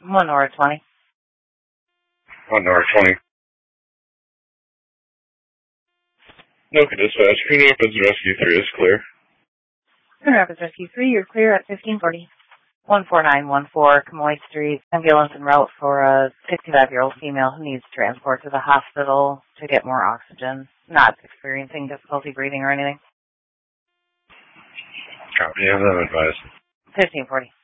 1 Nora 20. 1 Nora 20. NOCA dispatch. Green Rapids Rescue 3 is clear. Green Rapids Rescue 3, you're clear at 1540. 14914 Camoy Street. Ambulance en route for a 65-year-old female who needs transport to the hospital to get more oxygen. Not experiencing difficulty breathing or anything. Copy. Have them advised. 1540.